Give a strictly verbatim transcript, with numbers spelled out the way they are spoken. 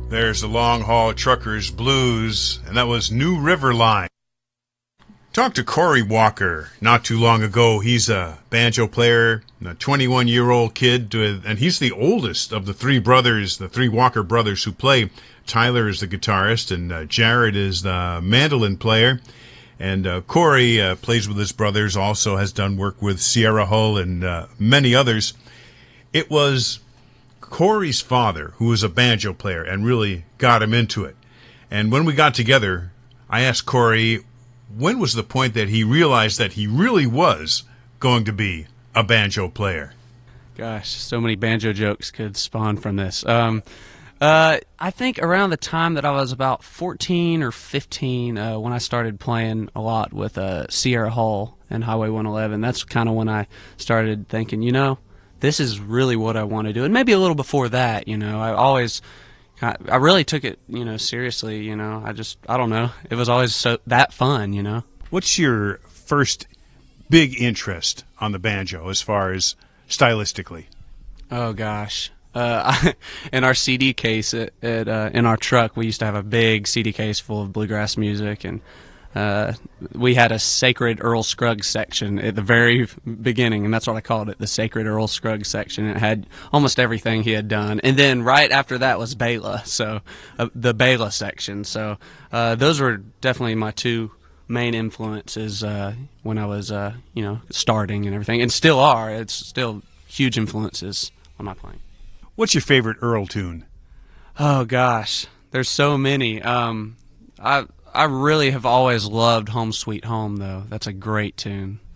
There's the Long Haul Truckers Blues, and that was New River Line. Talked to Corey Walker not too long ago. He's a banjo player, a twenty-one-year-old kid, and he's the oldest of the three brothers, the three Walker brothers who play. Tyler is the guitarist, and uh, Jared is the mandolin player. And uh, Corey uh, plays with his brothers, also has done work with Sierra Hull and uh, many others. It was Corey's father who was a banjo player and really got him into it. And when we got together, I asked Corey, when was the point that he realized that he really was going to be a banjo player? Gosh, so many banjo jokes could spawn from this. Um, uh, I think around the time that I was about fourteen or fifteen, uh, when I started playing a lot with uh, Sierra Hull and Highway one eleven, that's kind of when I started thinking, you know, this is really what I want to do. And maybe a little before that, you know, I always... I really took it, you know, seriously, you know. I just, I don't know. It was always so that fun, you know. What's your first big interest on the banjo as far as stylistically? Oh, gosh. Uh, I, in our C D case, at, at, uh, in our truck, we used to have a big C D case full of bluegrass music, and uh, we had a Sacred Earl Scruggs section at the very beginning, and that's what I called it, the Sacred Earl Scruggs section. It had almost everything he had done. And then right after that was Bela, so uh, the Bela section. So uh, those were definitely my two main influences uh, when I was, uh, you know, starting and everything, and still are. It's still huge influences on my playing. What's your favorite Earl tune? Oh, gosh. There's so many. Um, I... I really have always loved Home Sweet Home, though. That's a great tune.